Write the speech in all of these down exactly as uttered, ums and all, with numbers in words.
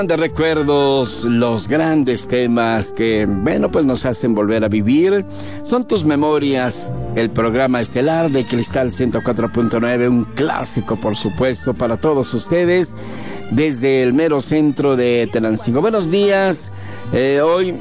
De recuerdos, los grandes temas que, bueno, pues nos hacen volver a vivir. Son tus memorias, el programa estelar de Cristal ciento cuatro punto nueve, un clásico, por supuesto, para todos ustedes, desde el mero centro de Tenancingo. Buenos días, eh, hoy,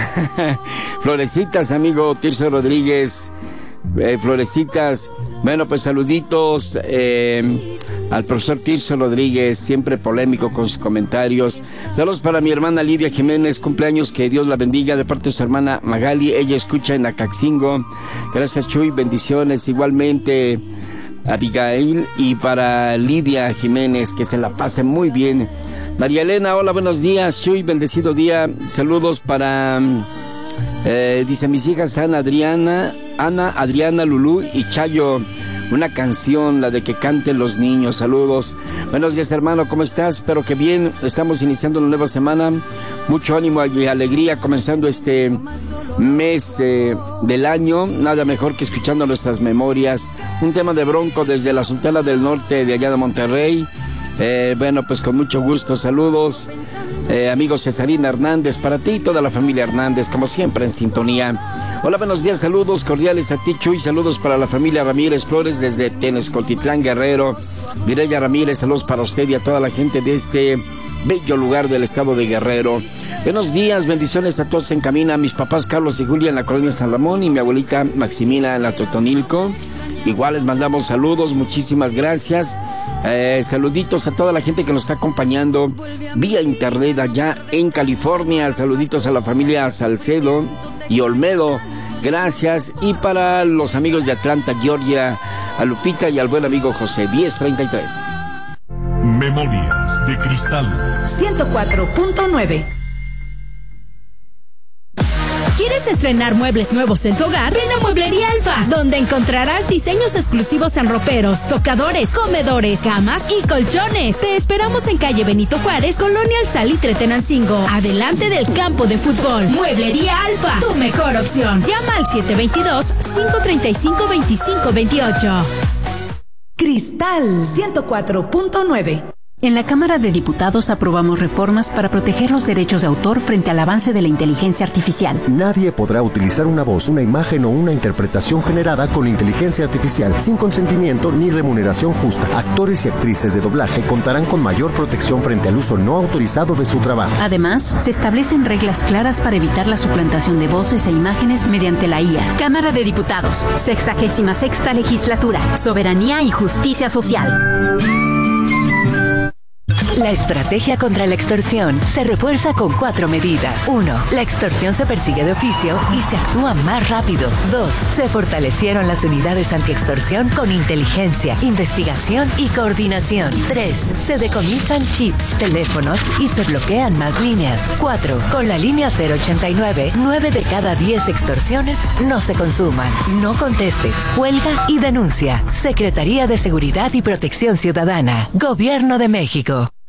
Florecitas, amigo Tirso Rodríguez, eh, Florecitas, bueno, pues saluditos, eh, al profesor Tirso Rodríguez, siempre polémico con sus comentarios. Saludos para mi hermana Lidia Jiménez, cumpleaños, que Dios la bendiga, de parte de su hermana Magali, ella escucha en Acaxingo. Gracias, Chuy, bendiciones. Igualmente Abigail, y para Lidia Jiménez, que se la pase muy bien. María Elena, hola, buenos días, Chuy, bendecido día. Saludos para, eh, dice, mis hijas Ana, Adriana, Ana, Adriana, Lulú y Chayo. Una canción, la de que canten los niños. Saludos. Buenos días, hermano, ¿cómo estás? Espero que bien. Estamos iniciando una nueva semana. Mucho ánimo y alegría comenzando este mes eh, del año. Nada mejor que escuchando nuestras memorias. Un tema de Bronco desde la Sultana del Norte de allá de Monterrey. Eh, bueno, pues con mucho gusto. Saludos, eh, amigo Cesarina Hernández, para ti y toda la familia Hernández, como siempre en sintonía. Hola, buenos días, saludos cordiales a ti, Chuy, saludos para la familia Ramírez Flores desde Tenezcoltitlán, Guerrero. Mireya Ramírez, saludos para usted y a toda la gente de este bello lugar del estado de Guerrero. Buenos días, bendiciones a todos en camino, mis papás Carlos y Julia en la colonia San Ramón y mi abuelita Maximina en la Totonilco. Igual les mandamos saludos, muchísimas gracias. Eh, saluditos a toda la gente que nos está acompañando vía internet allá en California. Saluditos a la familia Salcedo y Olmedo, gracias. Y para los amigos de Atlanta, Georgia, a Lupita y al buen amigo José, diez treinta y tres. Memorias de Cristal ciento cuatro punto nueve. ¿Quieres estrenar muebles nuevos en tu hogar? Ven a Mueblería Alfa, donde encontrarás diseños exclusivos en roperos, tocadores, comedores, camas y colchones. Te esperamos en calle Benito Juárez, Colonia El Salitre, Tenancingo, adelante del campo de fútbol. Mueblería Alfa, tu mejor opción. Llama al siete dos dos, cinco tres cinco, dos cinco dos ocho. Cristal ciento cuatro punto nueve. En la Cámara de Diputados aprobamos reformas para proteger los derechos de autor frente al avance de la inteligencia artificial. Nadie podrá utilizar una voz, una imagen o una interpretación generada con inteligencia artificial sin consentimiento ni remuneración justa. Actores y actrices de doblaje contarán con mayor protección frente al uso no autorizado de su trabajo. Además, se establecen reglas claras para evitar la suplantación de voces e imágenes mediante la I A. Cámara de Diputados, sexagésima sexta legislatura, soberanía y justicia social. La estrategia contra la extorsión se refuerza con cuatro medidas. Uno, la extorsión se persigue de oficio y se actúa más rápido. Dos, se fortalecieron las unidades antiextorsión con inteligencia, investigación y coordinación. Tres, se decomisan chips, teléfonos y se bloquean más líneas. Cuatro, con la línea cero ochenta y nueve, nueve de cada diez extorsiones no se consuman. No contestes, cuelga y denuncia. Secretaría de Seguridad y Protección Ciudadana. Gobierno de México.